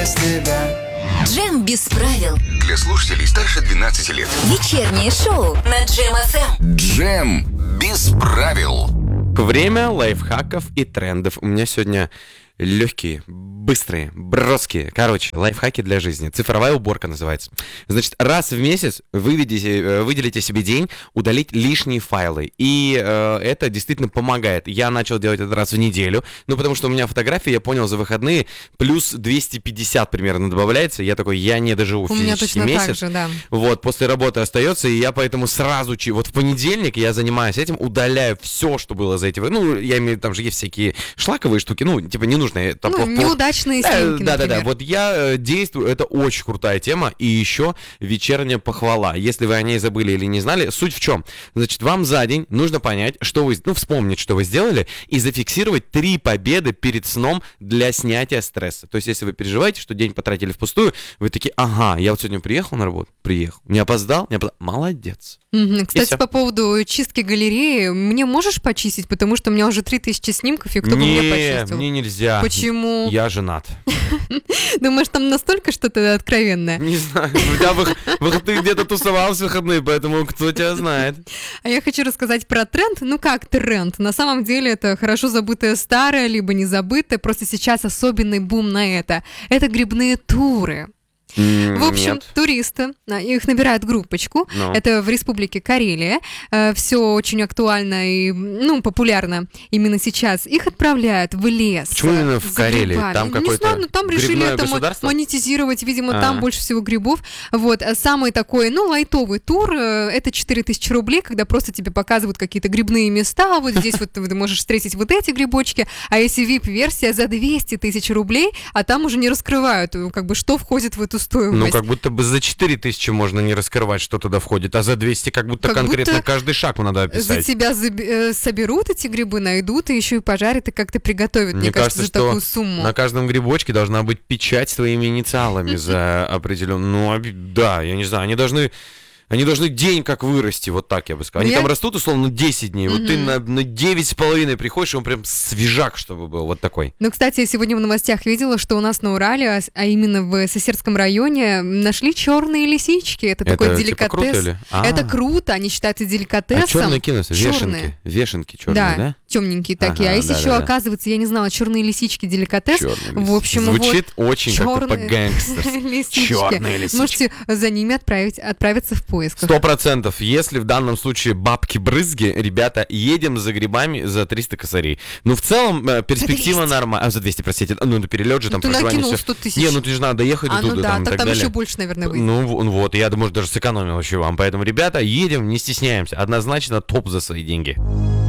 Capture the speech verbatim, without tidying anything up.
без тебя. Джем без правил. Для слушателей старше двенадцати лет. Вечернее шоу на Джем эф эм. Джем без правил. Время лайфхаков и трендов. У меня сегодня легкие, быстрые, броские. Короче, лайфхаки для жизни. Цифровая уборка называется. Значит, раз в месяц выведите, выделите себе день удалить лишние файлы. И э, это действительно помогает. Я начал делать это раз в неделю. Ну, потому что у меня фотографии, я понял, за выходные плюс двести пятьдесят примерно добавляется. Я такой, я не доживу У физически меня точно месяц. так же, да. Вот, после работы остается, и я поэтому сразу, вот в понедельник я занимаюсь этим, удаляю все, что было за эти... Ну, я имею, там же есть всякие шлаковые штуки, ну, типа, не нужно... Там, ну, по, неудачные по... снимки, Да, да, да, например. вот я э, действую, это очень крутая тема, и еще вечерняя похвала. Если вы о ней забыли или не знали, суть в чем? Значит, вам за день нужно понять, что вы... Ну, вспомнить, что вы сделали, и зафиксировать три победы перед сном для снятия стресса. То есть, если вы переживаете, что день потратили впустую, вы такие, ага, я вот сегодня приехал на работу, приехал, не опоздал, не опоздал, молодец. Мгм. Кстати, всё. по поводу чистки галереи, мне можешь почистить, потому что у меня уже три тысячи снимков, и кто бы мне Не, почистил? мне нельзя. Почему? Я женат. Думаешь, там настолько что-то откровенное? Не знаю, я в их- ты где-то тусовался в выходные, поэтому кто тебя знает. А я хочу рассказать про тренд. Ну как тренд? На самом деле это хорошо забытое старое, либо не забытое. Просто сейчас особенный бум на это. Это грибные туры. В общем, Нет. туристы, а, их набирают группочку, Ну. это в республике Карелия, все очень актуально и, ну, популярно именно сейчас. Их отправляют в лес. Почему именно в за Карелии? грибами. Там Не какое-то знаю, ну, там решили грибное это мо- государство? монетизировать, видимо, А. там больше всего грибов. Вот, а самый такой, ну, лайтовый тур, э, это четыре тысячи рублей, когда просто тебе показывают какие-то грибные места, вот здесь вот ты можешь встретить вот эти грибочки, а если ви ай пи-версия за двести тысяч рублей, а там уже не раскрывают, э, как бы, что входит в эту стоимость. Ну, как будто бы за четыре тысячи можно не раскрывать, что туда входит, а за двести как будто Как конкретно будто каждый шаг надо За описать. тебя заби- э, соберут эти грибы, найдут, и еще и пожарят, и как-то приготовят, мне, Мне кажется, кажется, за что такую сумму. на каждом грибочке должна быть печать с твоими инициалами за определенную... Ну, об- да, я не знаю, они должны... Они должны день как вырасти, вот так я бы сказал. Они Я- там растут, условно, десять дней. Вот ты Мгм. на, на девять с половиной приходишь, и он прям свежак, чтобы был, вот такой. Ну, кстати, я сегодня в новостях видела, что у нас на Урале, а с- а именно в Сосердском районе, нашли черные лисички. Это, такой типа деликатес. круто или? А. Это круто, они считают это деликатесом. А черные кинусы, Черные. вешенки. Вешенки черные, Да, да? темненькие такие. Ага, а если да, еще, да, да. оказывается, я не знала, черные лисички деликатес. Черные В общем, вот звучит очень как-то черные по-гангстерски. лисички. Черные лисички. Можете за ними отправить, отправиться в поисках. Сто процентов. Если в данном случае бабки-брызги, ребята, едем за грибами за триста косарей. Ну, в целом, э, перспектива двести. нормальная. А, за двести, простите. Ну, на перелет же, Ну, там, ты проживание, накинул всё. сто тысяч. Не, ну ты же надо доехать А, до ну туда, да, там, и так так там далее. еще больше, наверное, выйдет. Ну, в- вот, я, может, даже сэкономил еще вам. Поэтому, ребята, едем, не стесняемся. Однозначно топ за свои деньги.